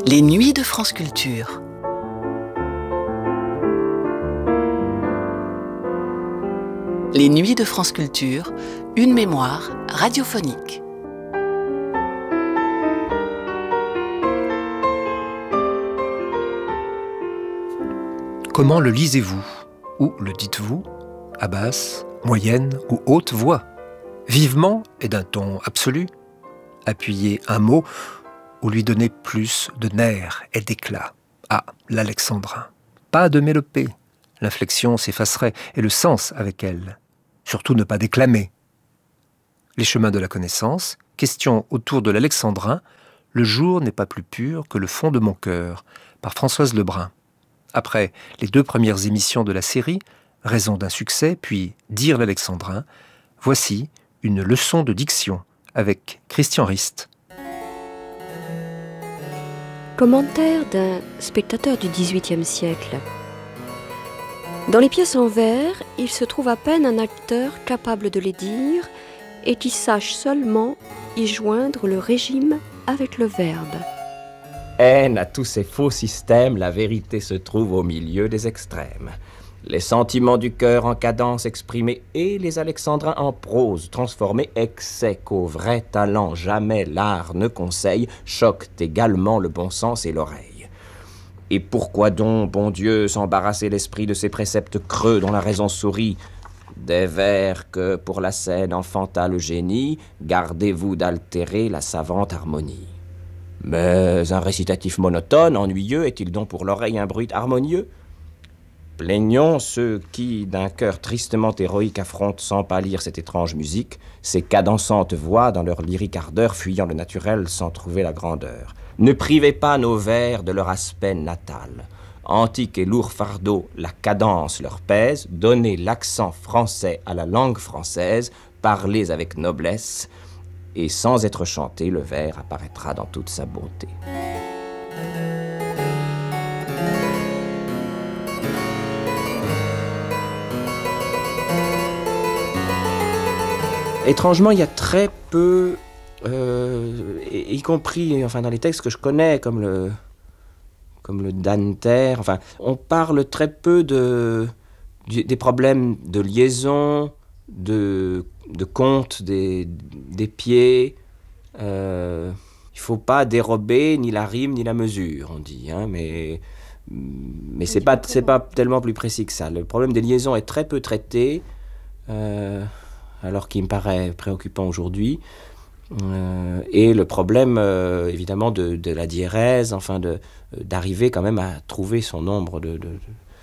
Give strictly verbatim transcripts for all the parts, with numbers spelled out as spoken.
Les nuits de France Culture. Les nuits de France Culture, une mémoire radiophonique. Comment le lisez-vous? Ou le dites-vous? À basse, moyenne ou haute voix? Vivement et d'un ton absolu? Appuyer un mot ou lui donner plus de nerfs et d'éclat? Ah, l'alexandrin. Pas de mélopée. L'inflexion s'effacerait et le sens avec elle. Surtout ne pas déclamer. Les chemins de la connaissance, question autour de l'alexandrin, Le jour n'est pas plus pur que le fond de mon cœur, par Françoise Lebrun. Après les deux premières émissions de la série, Raison d'un succès, puis Dire l'alexandrin, voici une leçon de diction avec Christian Rist. Commentaire d'un spectateur du dix-huitième siècle. Dans les pièces en vers, il se trouve à peine un acteur capable de les dire et qui sache seulement y joindre le régime avec le verbe. Haine à tous ces faux systèmes, la vérité se trouve au milieu des extrêmes. Les sentiments du cœur en cadence exprimés et les alexandrins en prose transformés, excès qu'au vrai talent jamais l'art ne conseille, choquent également le bon sens et l'oreille. Et pourquoi donc, bon Dieu, s'embarrasser l'esprit de ces préceptes creux dont la raison sourit? Des vers que, pour la scène enfanta le génie, gardez-vous d'altérer la savante harmonie. Mais un récitatif monotone, ennuyeux, est-il donc pour l'oreille un bruit harmonieux? Plaignons ceux qui, d'un cœur tristement héroïque, affrontent sans pâlir cette étrange musique, ces cadençantes voix dans leur lyrique ardeur, fuyant le naturel sans trouver la grandeur. Ne privez pas nos vers de leur aspect natal. Antique et lourd fardeau, la cadence leur pèse, donnez l'accent français à la langue française, parlez avec noblesse, et sans être chanté, le vers apparaîtra dans toute sa beauté. Étrangement, il y a très peu, euh, y, y compris enfin, dans les textes que je connais, comme le, comme le Danter, enfin, on parle très peu de, des problèmes de liaison, de, de compte des, des pieds. Euh, il ne faut pas dérober ni la rime ni la mesure, on dit, hein, mais, mais ce n'est pas, c'est pas tellement plus précis que ça. Le problème des liaisons est très peu traité. Euh, alors qu'il me paraît préoccupant aujourd'hui, euh, et le problème, euh, évidemment, de, de la diérèse, enfin, de, d'arriver quand même à trouver son nombre, de, de,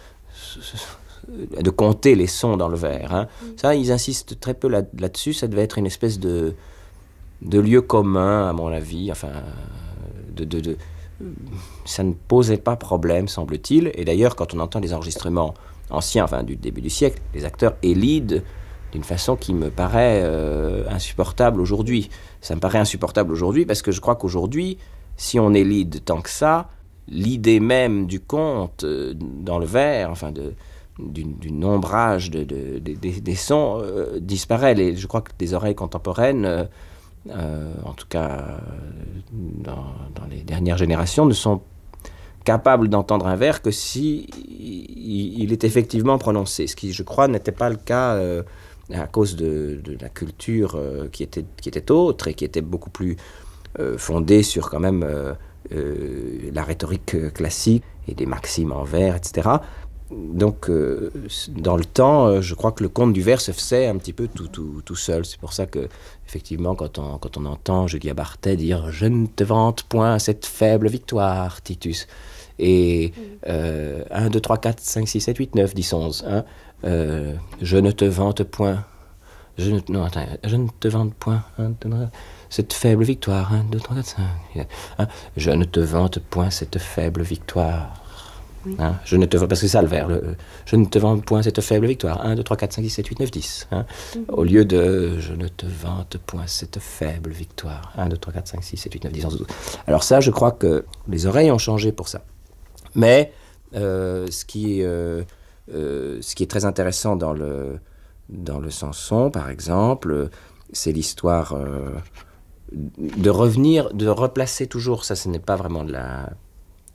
de, de compter les sons dans le vers. Hein. Mm. Ça, ils insistent très peu là, là-dessus, ça devait être une espèce de, de lieu commun, à mon avis, enfin, de, de, de, ça ne posait pas problème, semble-t-il, et d'ailleurs, quand on entend les enregistrements anciens, enfin, du début du siècle, les acteurs élident d'une façon qui me paraît euh, insupportable aujourd'hui. Ça me paraît insupportable aujourd'hui parce que je crois qu'aujourd'hui, si on élide tant que ça, l'idée même du conte euh, dans le vers, enfin de, du, du nombrage de, de, de, de, des sons, euh, disparaît. Les, je crois que les oreilles contemporaines, euh, euh, en tout cas dans, dans les dernières générations, ne sont capables d'entendre un vers que si il, il est effectivement prononcé, ce qui, je crois, n'était pas le cas euh, à cause de, de la culture euh, qui, était, qui était autre et qui était beaucoup plus euh, fondée sur quand même euh, euh, la rhétorique classique et des maximes en vers, et cetera. Donc, euh, dans le temps, euh, je crois que le conte du vers se faisait un petit peu tout, tout, tout seul. C'est pour ça que, effectivement, quand on, quand on entend Julia Barthet dire « Je ne te vante point cette faible victoire, Titus », et euh, un, deux, trois, quatre, cinq, six, sept, huit, neuf, dix, onze. Hein, euh, je ne te vante point. Je ne, non, attends, je ne te vante point. Hein, cette faible victoire. un, deux, trois, quatre, cinq. Hein, je ne te vante point cette faible victoire. Oui. Hein, je ne te parce que c'est ça le vers. Le, je ne te vante point cette faible victoire. un, deux, trois, quatre, cinq, six, sept, huit, neuf, dix. Hein, mm-hmm. Au lieu de je ne te vante point cette faible victoire. un, deux, trois, quatre, cinq, six, sept, huit, neuf, dix, onze, douze. Alors ça, je crois que les oreilles ont changé pour ça. Mais euh, ce, qui, euh, euh, ce qui est très intéressant dans le, dans le Samson, par exemple, c'est l'histoire euh, de revenir, de replacer toujours, ça ce n'est pas vraiment de la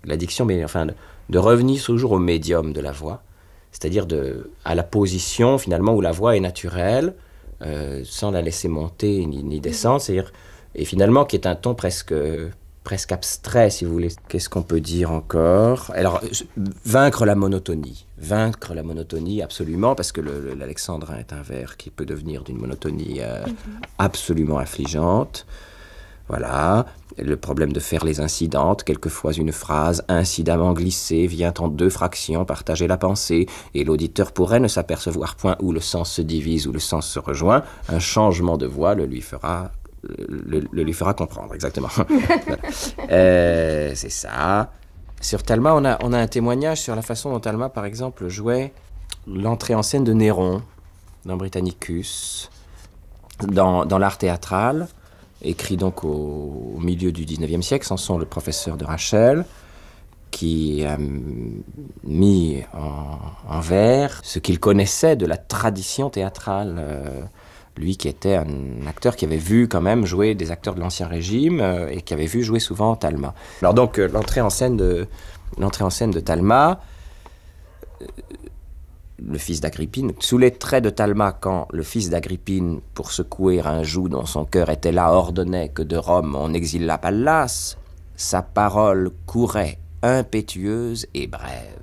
la diction, mais enfin, de, de revenir toujours au médium de la voix, c'est-à-dire de, à la position, finalement, où la voix est naturelle, euh, sans la laisser monter ni, ni descendre, c'est-à-dire, et finalement, qui est un ton presque... presque abstrait, si vous voulez. Qu'est-ce qu'on peut dire encore? Alors, vaincre la monotonie. Vaincre la monotonie, absolument, parce que le, le, l'alexandrin est un vers qui peut devenir d'une monotonie euh, mm-hmm. absolument affligeante. Voilà. Le problème de faire les incidentes. Quelquefois, une phrase incidemment glissée vient en deux fractions partager la pensée, et l'auditeur pourrait ne s'apercevoir point où le sens se divise, où le sens se rejoint. Un changement de voix le lui fera... Le, le lui fera comprendre, exactement. Voilà. euh, c'est ça. Sur Talma, on a, on a un témoignage sur la façon dont Talma, par exemple, jouait l'entrée en scène de Néron dans Britannicus, dans, dans l'art théâtral, écrit donc au, au milieu du dix-neuvième siècle. Sanson, le professeur de Rachel, qui a mis en, en vers ce qu'il connaissait de la tradition théâtrale. Euh, Lui qui était un acteur qui avait vu quand même jouer des acteurs de l'Ancien Régime euh, et qui avait vu jouer souvent Talma. Alors donc euh, l'entrée en scène de, l'entrée en scène de Talma, euh, le fils d'Agrippine, sous les traits de Talma, quand le fils d'Agrippine, pour secouer un joug dont son cœur était là, ordonnait que de Rome on exile la Pallas, sa parole courait impétueuse et brève.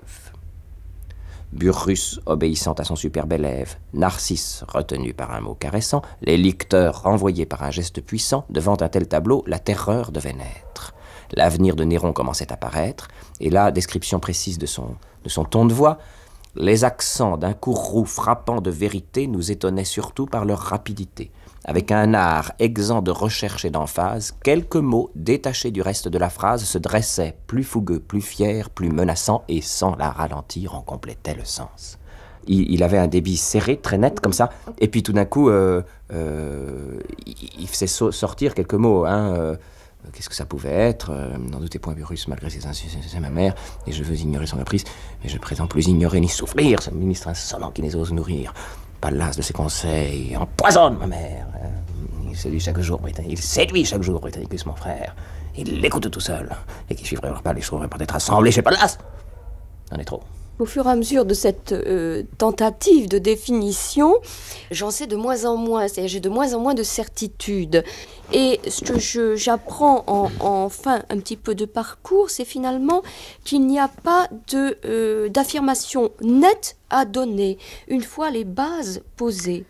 Burrus obéissant à son superbe élève, Narcisse retenu par un mot caressant, les licteurs renvoyés par un geste puissant, devant un tel tableau, la terreur devait naître. L'avenir de Néron commençait à paraître, et la description précise de son, de son ton de voix, les accents d'un courroux frappant de vérité nous étonnaient surtout par leur rapidité. Avec un art exempt de recherche et d'emphase, quelques mots détachés du reste de la phrase se dressaient, plus fougueux, plus fiers, plus menaçants, et sans la ralentir, en complétaient le sens. Il, il avait un débit serré, très net, comme ça, et puis tout d'un coup, euh, euh, il, il faisait so- sortir quelques mots, hein, euh, qu'est-ce que ça pouvait être? euh, N'en doutez point, Burrus, malgré ses insultes, c'est ma mère, et je veux ignorer son caprice, mais je prétends plus ignorer ni souffrir, ce ministre insolent qui les ose nourrir. Pallas de ses conseils, empoisonne ma mère. Il séduit chaque jour, Britannicus. Il séduit chaque jour, Britannicus, mon frère. Il l'écoute tout seul. Et qui suivrait leur pas les choses pour être assemblés chez Pallas. C'en est trop. Au fur et à mesure de cette euh, tentative de définition, j'en sais de moins en moins, c'est-à-dire j'ai de moins en moins de certitude. Et ce que je, j'apprends en, en fin un petit peu de parcours, c'est finalement qu'il n'y a pas de, euh, d'affirmation nette à donner, une fois les bases posées.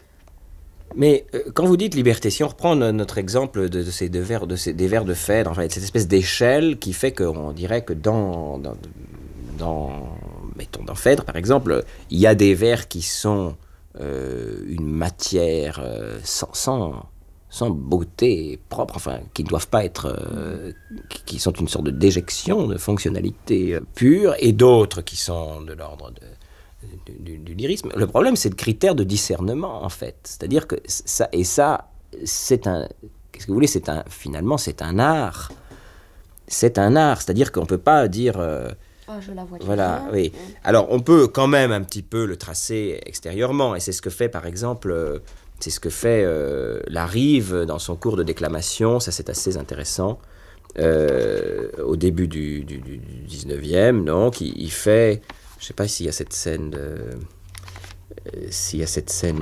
Mais euh, quand vous dites liberté, si on reprend notre exemple de, de ces deux vers, de ces, des vers de Phèdre, enfin, cette espèce d'échelle qui fait qu'on dirait que dans... dans Dans, mettons, dans Phèdre, par exemple, il y a des vers qui sont euh, une matière euh, sans, sans, sans beauté propre, enfin, qui ne doivent pas être... Euh, qui, qui sont une sorte de déjection de fonctionnalité euh, pure, et d'autres qui sont de l'ordre de, du, du, du lyrisme. Le problème, c'est le critère de discernement, en fait. C'est-à-dire que ça... Et ça, c'est un... Qu'est-ce que vous voulez? C'est un... Finalement, c'est un art. C'est un art. C'est-à-dire qu'on ne peut pas dire... Euh, Oh, je la vois voilà, bien. oui. Alors, on peut quand même un petit peu le tracer extérieurement, et c'est ce que fait, par exemple, euh, c'est ce que fait euh, la Rive dans son cours de déclamation, ça c'est assez intéressant, euh, au début du, du, du dix-neuvième, donc, il, il fait, je ne sais pas s'il y a cette scène de, euh, s'il y a cette scène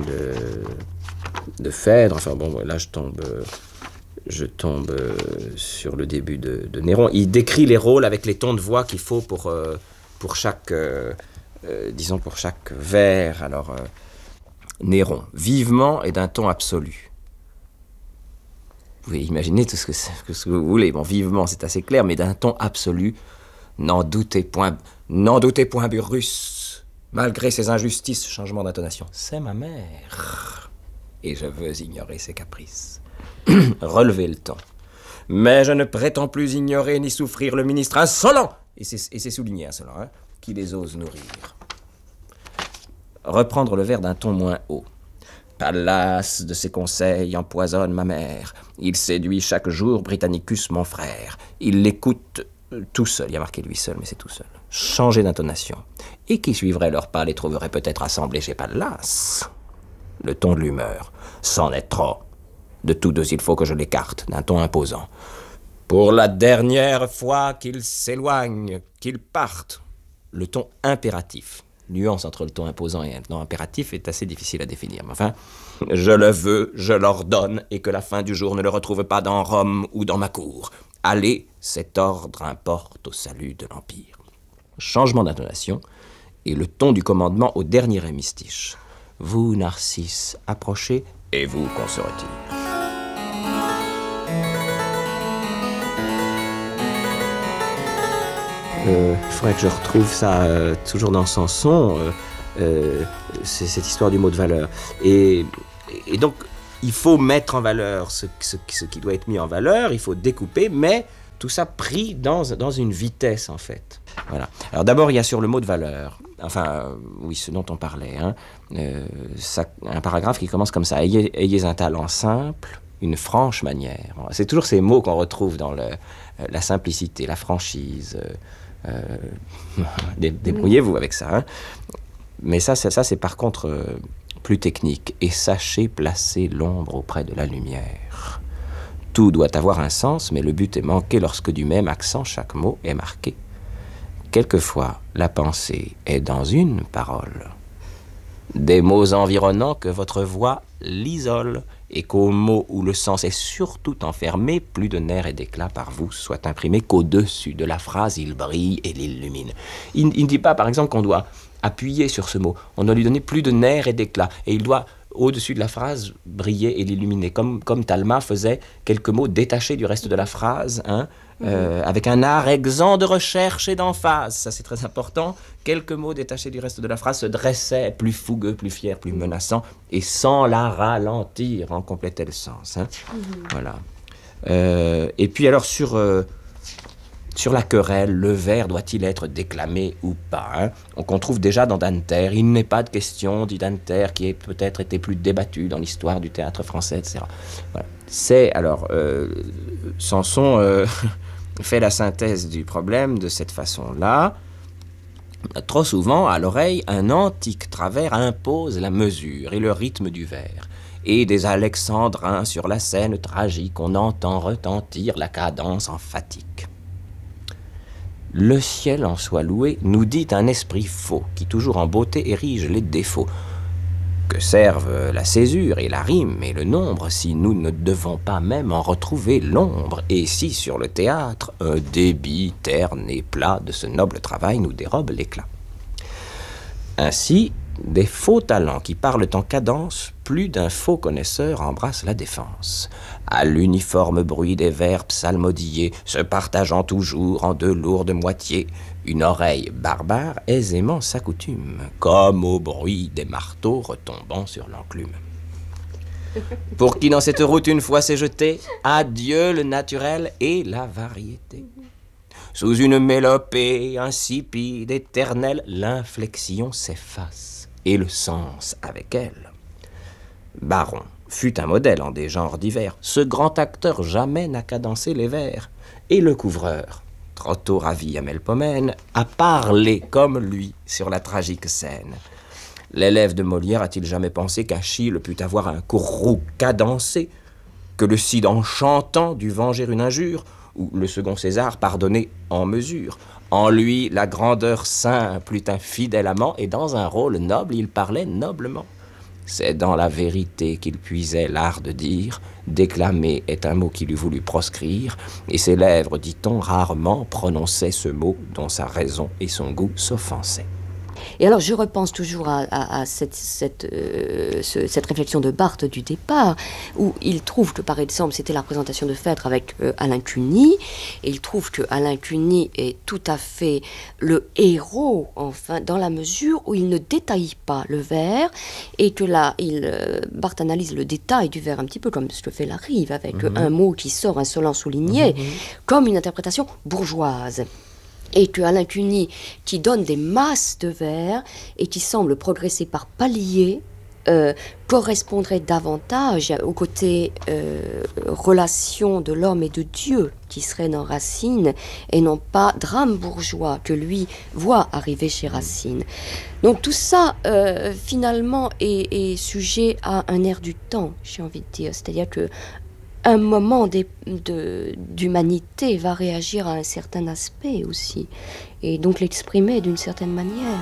de, de Phèdre, enfin bon, là je tombe... Euh, je tombe euh, sur le début de, de Néron. Il décrit les rôles avec les tons de voix qu'il faut pour, euh, pour chaque, euh, euh, disons pour chaque vers. Alors, euh, Néron, vivement et d'un ton absolu. Vous pouvez imaginer tout ce que, ce que vous voulez. Bon, vivement, c'est assez clair, mais d'un ton absolu. N'en doutez point, n'en doutez point, Burrus. Malgré ses injustices, changement d'intonation. C'est ma mère. Et je veux ignorer ses caprices. Relever le ton. Mais je ne prétends plus ignorer ni souffrir le ministre insolent, et c'est, et c'est souligné insolent, hein, qui les ose nourrir. Reprendre le vers d'un ton moins haut. Pallas de ses conseils empoisonne ma mère. Il séduit chaque jour Britannicus, mon frère. Il l'écoute tout seul. Il y a marqué lui seul, mais c'est tout seul. Changer d'intonation. Et qui suivrait leur pas les trouverait peut-être assemblés chez Pallas. Le ton de l'humeur. C'en est trop. De tous deux, il faut que je l'écarte, d'un ton imposant. Pour la dernière fois qu'il s'éloigne, qu'il parte. Le ton impératif. Nuance entre le ton imposant et un ton impératif est assez difficile à définir. Mais enfin, je le veux, je l'ordonne, et que la fin du jour ne le retrouve pas dans Rome ou dans ma cour. Allez, cet ordre importe au salut de l'Empire. Changement d'intonation, et le ton du commandement au dernier hémistiche. Vous, Narcisse, approchez, et vous qu'on se retire. Euh, il faudrait que je retrouve ça euh, toujours dans Samson, euh, euh, c'est cette histoire du mot de valeur. Et, et donc, il faut mettre en valeur ce, ce, ce qui doit être mis en valeur, il faut découper, mais tout ça pris dans, dans une vitesse, en fait. Voilà. Alors d'abord, il y a sur le mot de valeur, enfin, euh, oui, ce dont on parlait, hein, euh, ça, un paragraphe qui commence comme ça. Ayez, ayez un talent simple, une franche manière. C'est toujours ces mots qu'on retrouve dans le, la simplicité, la franchise. Euh, Euh, débrouillez-vous avec ça. Hein. Mais ça, ça, ça, c'est par contre euh, plus technique. Et sachez placer l'ombre auprès de la lumière. Tout doit avoir un sens, mais le but est manqué lorsque du même accent chaque mot est marqué. Quelquefois, la pensée est dans une parole. Des mots environnants que votre voix l'isole, et qu'aux mots où le sens est surtout enfermé, plus de nerfs et d'éclat par vous soit imprimé qu'au-dessus de la phrase, il brille et l'illumine. Il, il ne dit pas, par exemple, qu'on doit appuyer sur ce mot. On doit lui donner plus de nerfs et d'éclat. Et il doit, au-dessus de la phrase, briller et l'illuminer. Comme, comme Talma faisait quelques mots détachés du reste de la phrase, hein, euh, avec un art exempt de recherche et d'emphase. Ça, c'est très important. Quelques mots détachés du reste de la phrase se dressaient, plus fougueux, plus fiers, plus menaçants, et sans la ralentir, en complétait le sens. Hein. Mm-hmm. Voilà. Euh, et puis alors, sur... Euh, Sur la querelle, le vers doit-il être déclamé ou pas, hein? Donc on trouve déjà dans Danter, il n'est pas de question, dit Danter, qui ait peut-être été plus débattu dans l'histoire du théâtre français, et cetera. Voilà. C'est, alors, euh, Samson euh, fait la synthèse du problème de cette façon-là. Trop souvent, à l'oreille, un antique travers impose la mesure et le rythme du vers. Et des alexandrins sur la scène tragique, on entend retentir la cadence emphatique. Le ciel en soit loué, nous dit un esprit faux, qui toujours en beauté érige les défauts. Que servent la césure et la rime et le nombre, si nous ne devons pas même en retrouver l'ombre, et si sur le théâtre, un débit terne et plat de ce noble travail nous dérobe l'éclat. Ainsi, des faux talents qui parlent en cadence, plus d'un faux connaisseur embrasse la défense. À l'uniforme bruit des vers psalmodiés, se partageant toujours en deux lourdes moitiés, une oreille barbare aisément s'accoutume, comme au bruit des marteaux retombant sur l'enclume. Pour qui dans cette route une fois s'est jeté, adieu le naturel et la variété. Sous une mélopée insipide, éternelle, l'inflexion s'efface, et le sens avec elle. Baron fut un modèle en des genres divers. Ce grand acteur jamais n'a cadencé les vers. Et le couvreur, trop tôt ravi à Melpomène, a parlé comme lui sur la tragique scène. L'élève de Molière a-t-il jamais pensé qu'Achille pût avoir un courroux cadencé, que le Cid en chantant dut venger une injure, ou le second César pardonner en mesure. En lui, la grandeur simple eut un fidèle amant, et dans un rôle noble, il parlait noblement. C'est dans la vérité qu'il puisait l'art de dire. Déclamer est un mot qu'il eût voulu proscrire, et ses lèvres, dit-on, rarement prononçaient ce mot dont sa raison et son goût s'offensaient. Et alors, je repense toujours à, à, à cette, cette, euh, ce, cette réflexion de Barthes du départ, où il trouve que, par exemple, c'était la représentation de Phèdre avec euh, Alain Cuny, et il trouve que Alain Cuny est tout à fait le héros, enfin, dans la mesure où il ne détaille pas le vers, et que là, il, euh, Barthes analyse le détail du vers un petit peu comme ce que fait la Rive, avec mm-hmm. un mot qui sort insolent souligné, mm-hmm. comme une interprétation bourgeoise. Et que Alain Cuny, qui donne des masses de vers et qui semble progresser par paliers, euh, correspondrait davantage au côté euh, relation de l'homme et de Dieu qui serait dans Racine, et non pas drame bourgeois que lui voit arriver chez Racine. Donc tout ça, euh, finalement, est, est sujet à un air du temps, j'ai envie de dire. C'est-à-dire que un moment d'é- de- d'humanité va réagir à un certain aspect aussi, et donc l'exprimer d'une certaine manière.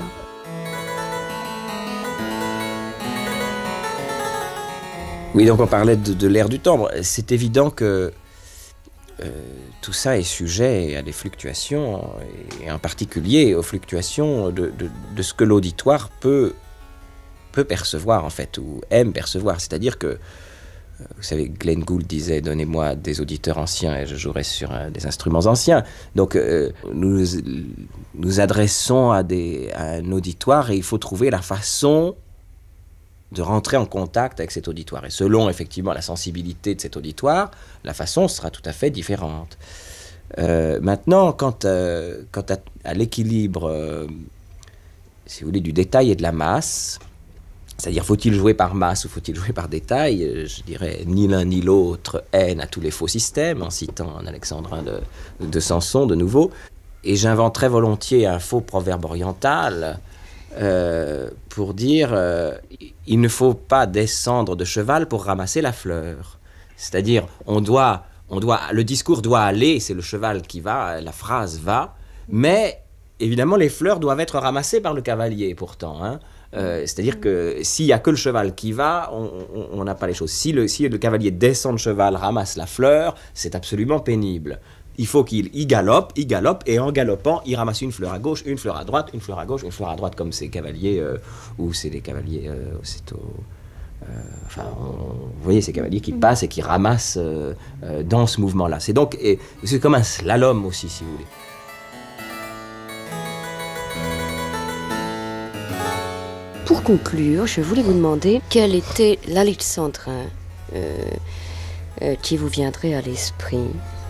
Oui, donc on parlait de, de l'ère du temps. C'est évident que euh, tout ça est sujet à des fluctuations, et en particulier aux fluctuations de, de, de ce que l'auditoire peut, peut percevoir, en fait, ou aime percevoir. C'est-à-dire que, vous savez, Glenn Gould disait « Donnez-moi des auditeurs anciens et je jouerai sur un, des instruments anciens ». Donc, euh, nous nous adressons à, des, à un auditoire et il faut trouver la façon de rentrer en contact avec cet auditoire. Et selon, effectivement, la sensibilité de cet auditoire, la façon sera tout à fait différente. Euh, maintenant, quant, euh, quant à, à l'équilibre, euh, si vous voulez, du détail et de la masse, c'est-à-dire, faut-il jouer par masse ou faut-il jouer par détail? Je dirais, ni l'un ni l'autre haine à tous les faux systèmes, en citant un alexandrin de, de Samson, de nouveau. Et j'inventerais volontiers un faux proverbe oriental euh, pour dire euh, il ne faut pas descendre de cheval pour ramasser la fleur. C'est-à-dire, on doit, on doit, le discours doit aller, c'est le cheval qui va, la phrase va, mais évidemment, les fleurs doivent être ramassées par le cavalier pourtant, hein. Euh, c'est-à-dire que s'il n'y a que le cheval qui va, on n'a pas les choses. Si le, si le cavalier descend de cheval, ramasse la fleur, c'est absolument pénible. Il faut qu'il y galope, il galope, et en galopant, il ramasse une fleur à gauche, une fleur à droite, une fleur à gauche, une fleur à droite, comme ces cavaliers, euh, ou c'est des cavaliers, euh, c'est au... Euh, enfin, on, vous voyez ces cavaliers qui passent et qui ramassent euh, euh, dans ce mouvement-là. C'est donc, et, c'est comme un slalom aussi, si vous voulez. Pour conclure, je voulais vous demander quel était l'alexandrin euh, euh, qui vous viendrait à l'esprit.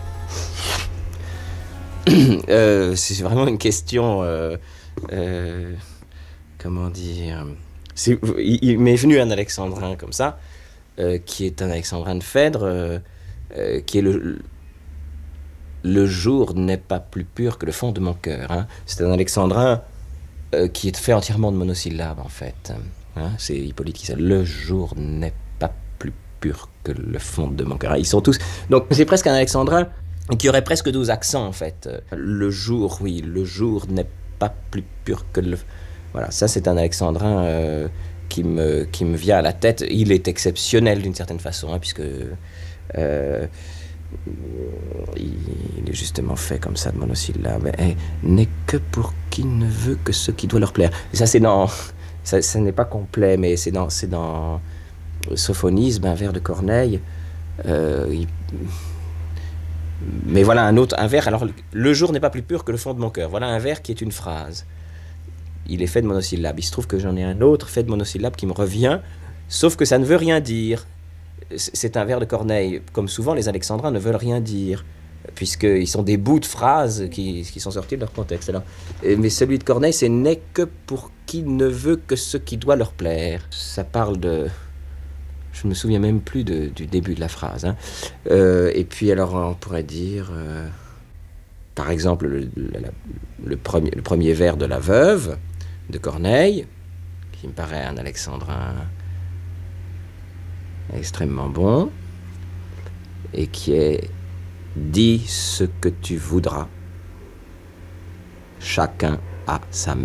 euh, c'est vraiment une question, euh, euh, comment dire, c'est, il, il m'est venu un alexandrin comme ça, euh, qui est un alexandrin de Phèdre, euh, euh, qui est le, le jour n'est pas plus pur que le fond de mon cœur, hein. C'est un alexandrin euh, qui est fait entièrement de monosyllabes, en fait, hein. C'est Hippolyte qui dit le jour n'est pas plus pur que le fond de mon cœur. Ils sont tous, donc c'est presque un alexandrin qui aurait presque douze accents, en fait. Le jour, oui, le jour n'est pas plus pur que le... Voilà, ça c'est un alexandrin euh, qui, me, qui me vient à la tête. Il est exceptionnel d'une certaine façon, hein, puisque euh, il est justement fait comme ça, de monosyllabes. Et n'est que pour qui ne veut que ce qui doit leur plaire. Et ça c'est dans... Ça, ça n'est pas complet, mais c'est dans, c'est dans Sophonisme, un vers de Corneille. Euh, il... Mais voilà un autre, un vers, alors le jour n'est pas plus pur que le fond de mon cœur. Voilà un vers qui est une phrase. Il est fait de monosyllabes. Il se trouve que j'en ai un autre fait de monosyllabes qui me revient, sauf que ça ne veut rien dire. C'est un vers de Corneille. Comme souvent, les alexandrins ne veulent rien dire, puisqu'ils sont des bouts de phrases qui, qui sont sortis de leur contexte. Alors, mais celui de Corneille, c'est « n'est que pour qui ne veut que ce qui doit leur plaire ». Ça parle de... Je ne me souviens même plus de, du début de la phrase, hein. Euh, et puis alors on pourrait dire, euh, par exemple, le, le, le, premier, le premier vers de La Veuve de Corneille, qui me paraît un alexandrin extrêmement bon, et qui est « Dis ce que tu voudras, chacun a sa méthode ».